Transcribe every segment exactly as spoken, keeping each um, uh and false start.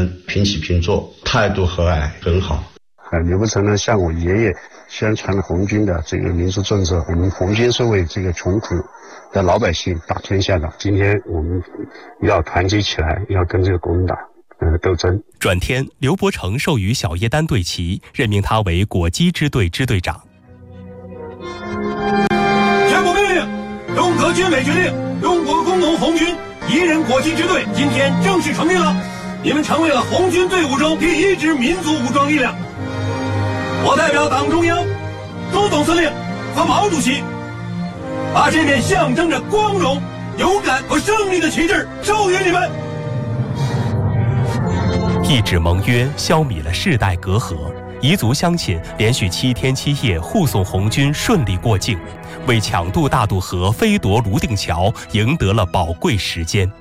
们平起平坐，态度和蔼，很好。 呃，刘伯承呢向我爷爷宣传了红军的这个民族政策，我们红军是为这个穷苦的老百姓打天下的。今天我们要团结起来，要跟这个国民党呃斗争。 转天，刘伯承授予小叶丹队旗，任命他为果击支队支队长。 全部命令，中革军委决定，中国工农红军一人果击支队今天正式成立了，你们成为了红军队伍中第一支民族武装力量。我代表党中央、朱总司令和毛主席，把这面象征着光荣、勇敢和胜利的旗帜授予你们。 一纸盟约消弭了世代隔阂，彝族乡亲连续七天七夜护送红军顺利过境，为抢渡大渡河、飞夺泸定桥赢得了宝贵时间。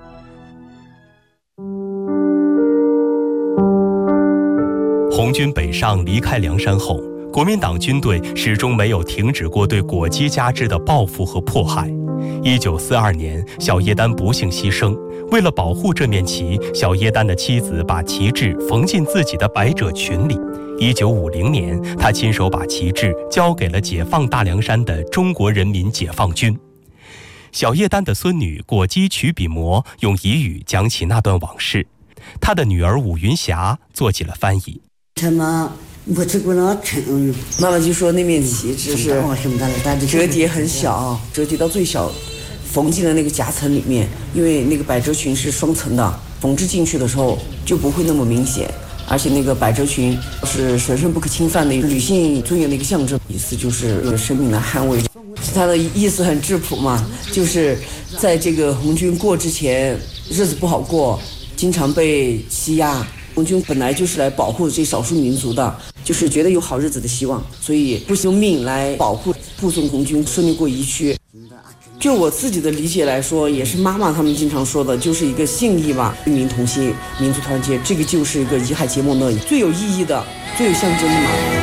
红军北上离开梁山后，国民党军队始终没有停止过对果击加之的报复和迫害。一九四二年，小叶丹不幸牺牲。为了保护这面旗，小叶丹的妻子把旗帜缝进自己的百褶裙里。一九五零年，他亲手把旗帜交给了解放大凉山的中国人民解放军。小叶丹的孙女果击曲笔魔用彝语讲起那段往事，他的女儿武云霞做起了翻译。 他妈，我这个老沉。 妈妈就说那面旗帜是折叠很小，折叠到最小，缝进了那个夹层里面，因为那个百褶裙是双层的，缝制进去的时候就不会那么明显。而且那个百褶裙是神圣不可侵犯的女性尊严的一个象征，意思就是生命的捍卫。它的意思很质朴嘛，就是在这个红军过之前，日子不好过，经常被欺压。红军本来就是来保护这少数民族的，就是觉得有好日子的希望，所以不惜用命来保护护送红军顺利过疫区。就我自己的理解来说，也是妈妈他们经常说的，就是一个信义吧，与民同心，民族团结，这个就是一个遗海结盟的最有意义的、最有象征的嘛。